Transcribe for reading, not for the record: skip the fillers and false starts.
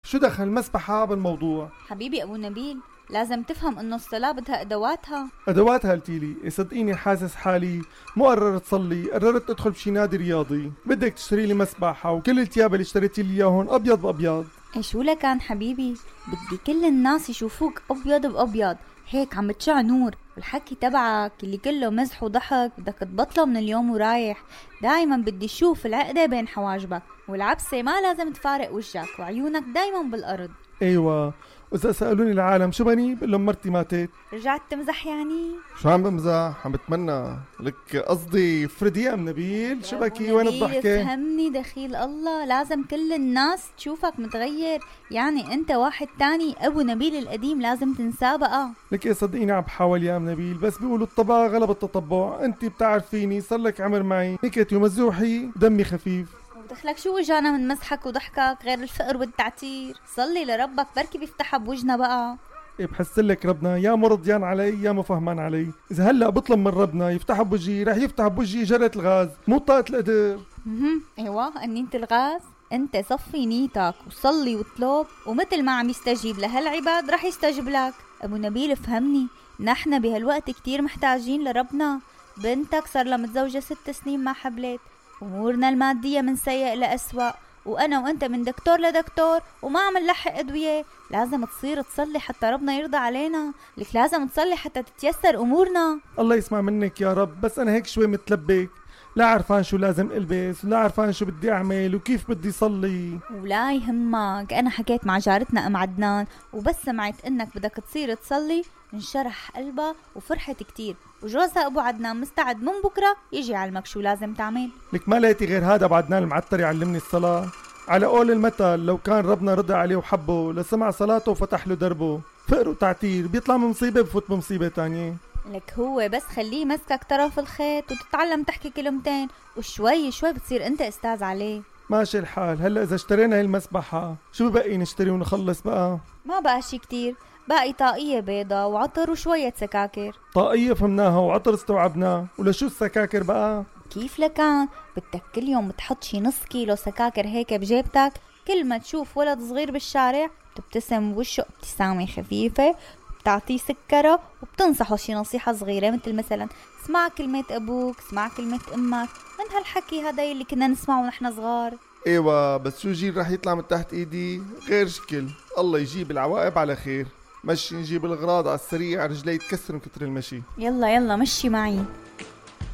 شو دخل المسبحة بالموضوع؟ حبيبي أبو نبيل، لازم تفهم إنه الصلاة بدها أدواتها. أدواتها قلتيلي؟ صدقيني حاسس حالي مو قررت صلي، قررت أدخل بشي نادي رياضي. بدك تشتري لي مسبحة وكل التياب اللي اشتريتي لي إياهم أبيض بأبيض. شو لكان حبيبي، بدي كل الناس يشوفوك أبيض بأبيض، هيك عم تشع نور. والحكي تبعك اللي كله مزح وضحك بدك تبطله من اليوم ورايح. دايما بدي اشوف العقدة بين حواجبك، والعبسة ما لازم تفارق وجهك، وعيونك دايما بالأرض. أيوة، وإذا سألوني العالم شو بني بقول لهم مرتي ماتت. رجعت تمزح يعني؟ شو عم بمزح؟ عم بتمنى لك قصدي. فريدي يا نبيل، شو بكي وين الضحكة؟ فهمني دخيل الله، لازم كل الناس تشوفك متغير، يعني انت واحد تاني. ابو نبيل القديم لازم تنساه بقى. لك صدقيني عم بحاول يا نبيل، بس بيقولوا الطبع غلب التطبع. انت بتعرفيني صار لك عمر معي، نكتي ومزوحي دمي خفيف. ودخلك شو وجانا من مسحك وضحكك غير الفقر والتعتير؟ صلي لربك بركي بيفتحها بوجنا بقى. إيه بحسلك ربنا يا مرضيان علي يا مفهمان علي. اذا هلا بطلب من ربنا يفتح بوجهي رح يفتح بوجهي جرة الغاز، مو طاقة القدر. ايوه انت الغاز. انت صفي نيتك وصلي واطلب، ومثل ما عم يستجيب لهالعباد رح يستجيب لك. ابو نبيل فهمني، نحن بهالوقت كتير محتاجين لربنا. بنتك صار لها متزوجة 6 سنين ما حبلت، امورنا المادية من سيء لأسوأ، وانا وانت من دكتور لدكتور وما عم نلحق ادوية. لازم تصير تصلي حتى ربنا يرضى علينا. لك لازم تصلي حتى تتيسر امورنا. الله يسمع منك يا رب، بس انا هيك شوي متلبك، لا عرفان شو لازم البس ولا عرفان شو بدي اعمل وكيف بدي صلي. ولا يهمك، انا حكيت مع جارتنا ام عدنان، وبس سمعت انك بدك تصير تصلي انشرح قلبها وفرحت كتير، وجوزها ابو عدنان مستعد من بكره يجي يعلمك شو لازم تعمل. لك ما لقيتي غير هذا ابو عدنان المعتر يعلمني الصلاة؟ على قول المثل لو كان ربنا رضى عليه وحبه لسمع صلاته وفتح له دربه. فقر وتعتير بيطلع من مصيبة بفوت بمصيبة تانية. لك هو بس خليه مسكك طرف الخيط وتتعلم تحكي كلمتين، وشوي شوي بتصير انت استاذ عليه. ماشي الحال. هلا اذا اشترينا هاي المسبحة شو ببقي نشتري ونخلص بقى؟ ما بقى شي كتير، باقي طاقية بيضة وعطر وشوية سكاكر. طاقية فهمناها وعطر استوعبناه، ولشو السكاكر بقى؟ كيف لكان؟ بدك كل يوم تحط شي نص كيلو سكاكر هيك بجيبتك، كل ما تشوف ولد صغير بالشارع تبتسم بوشه ابتسامة خفيفة، بتعطيه سكرة وبتنصحه شي نصيحة صغيرة، مثلا اسمع كلمة أبوك، اسمع كلمة أمك، من هالحكي هذا اللي كنا نسمعه ونحن صغار. ايوه، بس شو جيل رح يطلع من تحت ايدي غير شكل. الله يجيب العواقب على خير. مشي نجيب الغراض على السريع، رجلي يتكسر من كتر المشي. يلا مشي معي.